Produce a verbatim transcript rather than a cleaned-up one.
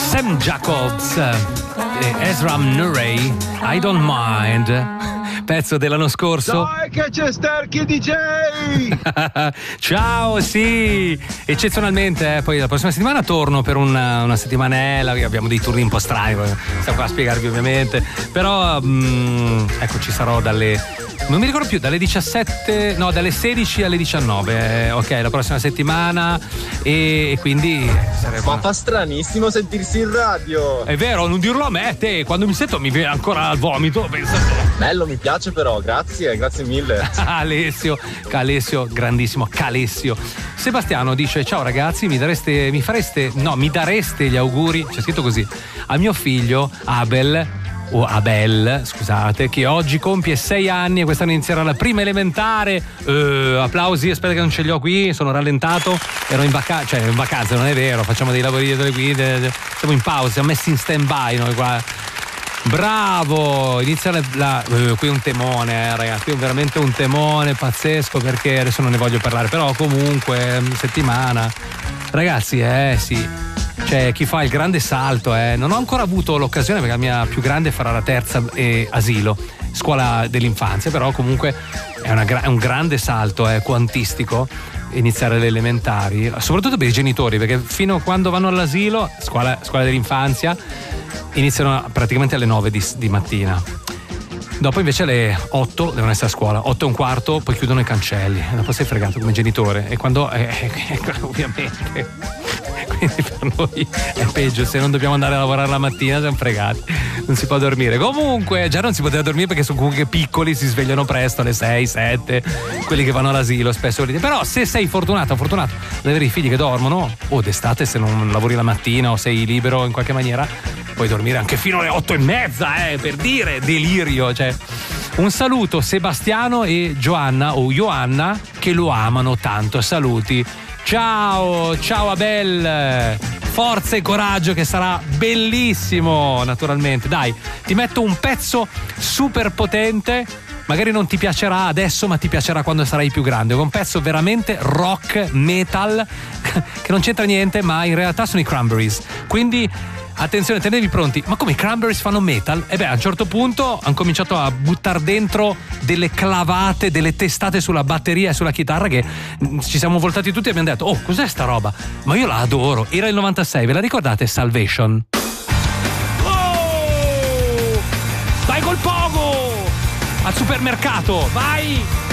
Sam Jacobs e Ezra Murray, I Don't Mind, pezzo dell'anno scorso. Dai che c'è Sterky D J! Ciao, sì, eccezionalmente, eh, poi la prossima settimana torno per una, una settimanella, abbiamo dei turni un po' strani, stiamo qua a spiegarvi ovviamente, però mh, ecco, ci sarò dalle, non mi ricordo più, dalle diciassette, no, dalle sedici alle diciannove, eh, ok, la prossima settimana, e, e quindi sarebbe... Ma fa stranissimo sentirsi in radio. È vero, non dirlo a me, te, quando mi sento mi viene ancora al vomito, pensa. Bello, mi piace però, grazie, grazie mille. Alessio, Alessio, grandissimo, Calessio. Sebastiano dice: ciao ragazzi, mi dareste, mi fareste, no, mi dareste gli auguri, c'è scritto così, a mio figlio Abel, o Abel, scusate, che oggi compie sei anni e quest'anno inizierà la prima elementare. Uh, applausi, aspetta che non ce li ho qui, sono rallentato, ero in vacanza, cioè in vacanza, non è vero, facciamo dei lavori dietro le guide, siamo in pausa, siamo messi in stand by noi qua. Bravo, inizia la, la uh, qui è un temone, eh, ragazzi, qui è veramente un temone pazzesco, perché adesso non ne voglio parlare, però comunque settimana, ragazzi, eh sì, cioè chi fa il grande salto, eh, non ho ancora avuto l'occasione perché la mia più grande farà la terza eh, asilo, scuola dell'infanzia, però comunque è, una, è un grande salto eh, quantistico iniziare le elementari, soprattutto per i genitori, perché fino a quando vanno all'asilo, scuola, scuola dell'infanzia, iniziano praticamente alle nove di, di mattina. Dopo invece alle otto devono essere a scuola, otto e un quarto, poi chiudono i cancelli. Dopo sei fregato come genitore. E quando eh, eh, ovviamente quindi per noi è peggio, se non dobbiamo andare a lavorare la mattina siamo fregati, non si può dormire. Comunque già non si poteva dormire perché sono comunque piccoli, si svegliano presto alle sei, sette, quelli che vanno all'asilo spesso. Però se sei fortunato, fortunato ad avere i figli che dormono, o d'estate se non lavori la mattina o sei libero in qualche maniera, puoi dormire anche fino alle otto e mezza, eh, per dire, delirio, cioè. Un saluto Sebastiano e Giovanna o Joanna che lo amano tanto, saluti. Ciao, ciao Abel, forza e coraggio che sarà bellissimo, naturalmente. Dai, ti metto un pezzo super potente, magari non ti piacerà adesso ma ti piacerà quando sarai più grande, un pezzo veramente rock, metal, che non c'entra niente ma in realtà sono i Cranberries, quindi attenzione, tenevi pronti. Ma come i Cranberries fanno metal? E beh, a un certo punto hanno cominciato a buttare dentro delle clavate, delle testate sulla batteria e sulla chitarra che ci siamo voltati tutti e abbiamo detto: oh, cos'è sta roba? Ma io la adoro. Era il novantasei, ve la ricordate? Salvation. Oh! Vai col pogo! Al supermercato, vai!